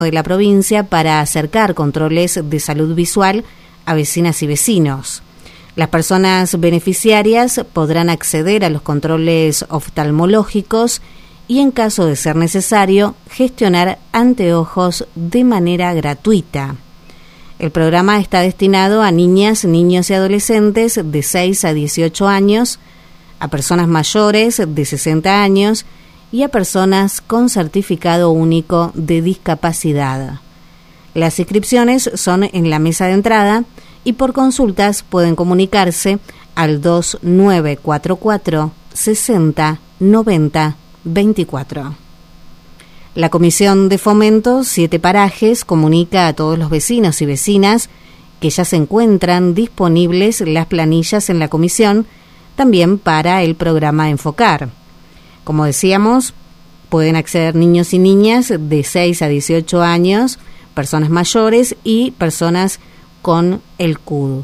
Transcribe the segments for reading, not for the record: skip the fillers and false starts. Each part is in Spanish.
de la provincia para acercar controles de salud visual a vecinas y vecinos. Las personas beneficiarias podrán acceder a los controles oftalmológicos y, en caso de ser necesario, gestionar anteojos de manera gratuita. El programa está destinado a niñas, niños y adolescentes de 6 a 18 años, a personas mayores de 60 años y a personas con certificado único de discapacidad. Las inscripciones son en la mesa de entrada y por consultas pueden comunicarse al 2944 60 90 24. La Comisión de Fomento 7 Parajes comunica a todos los vecinos y vecinas que ya se encuentran disponibles las planillas en la comisión, también para el programa Enfocar. Como decíamos, pueden acceder niños y niñas de 6 a 18 años, personas mayores y personas con el CUD.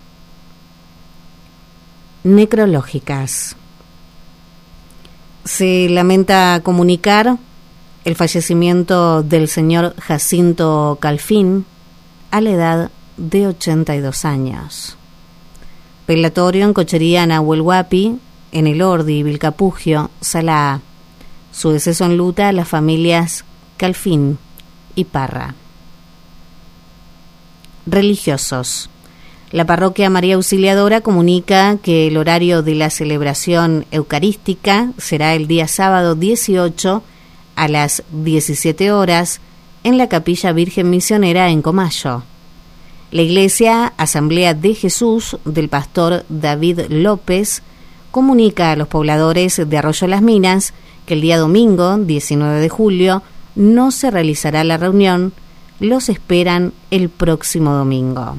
Necrológicas. Se lamenta comunicar el fallecimiento del señor Jacinto Calfín a la edad de 82 años. Velatorio en Cochería Nahuel Huapi, en El Ordi, Vilcapugio, Sala A. Su deceso enluta a las familias Calfín y Parra. Religiosos. La parroquia María Auxiliadora comunica que el horario de la celebración eucarística será el día sábado 18 a las 17 horas en la Capilla Virgen Misionera en Comayo. La Iglesia Asamblea de Jesús del pastor David López comunica a los pobladores de Arroyo Las Minas que el día domingo 19 de julio no se realizará la reunión. Los esperan el próximo domingo.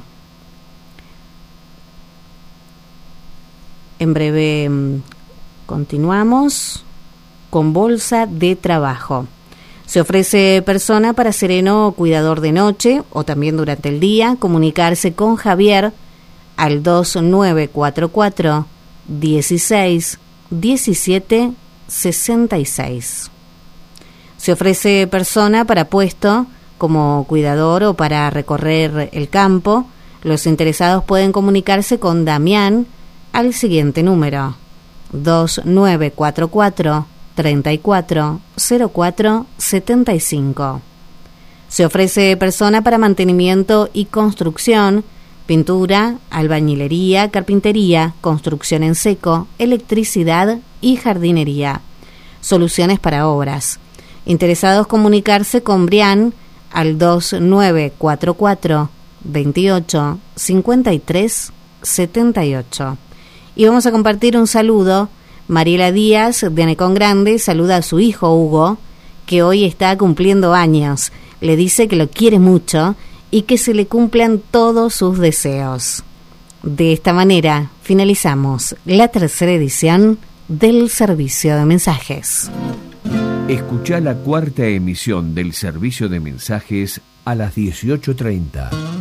En breve continuamos con Bolsa de Trabajo. Se ofrece persona para sereno o cuidador de noche o también durante el día. Comunicarse con Javier al 2944 16 17 66. Se ofrece persona para puesto como cuidador o para recorrer el campo. Los interesados pueden comunicarse con Damián al siguiente número: 2944 34 04 75. Se ofrece persona para mantenimiento y construcción, pintura, albañilería, carpintería, construcción en seco, electricidad y jardinería. Soluciones para obras. Interesados comunicarse con Brian al 2944 28 53 78. Y vamos a compartir un saludo. Mariela Díaz de Anecón Grande saluda a su hijo Hugo, que hoy está cumpliendo años. Le dice que lo quiere mucho y que se le cumplan todos sus deseos. De esta manera finalizamos la tercera edición del Servicio de Mensajes. Escuchá la cuarta emisión del Servicio de Mensajes a las 18:30.